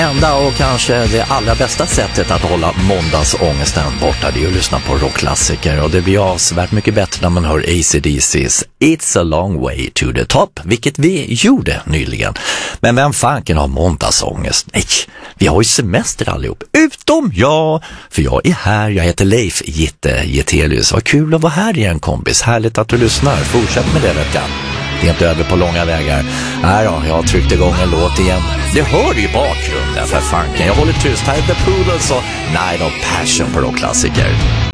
enda och kanske det allra bästa sättet att hålla måndagsångesten borta, det är att lyssna på rockklassiker, och det blir avsevärt mycket bättre när man hör AC/DC's It's a long way to the top, vilket vi gjorde nyligen. Men vem fanken har måndagsångest? Nej, vi har ju semester allihop, utom jag, för jag är här. Jag heter Leif Gitte-Getelius. Vad kul att vara här igen, kompis. Härligt att du lyssnar. Fortsätt med det, veckan. Det är inte över på långa vägar. Nej då, jag har tryckt igång en låt igen. Det hör ju i bakgrunden, för fanken. Jag håller tyst. Här är The Poodles och Night of Passion på rockklassiker.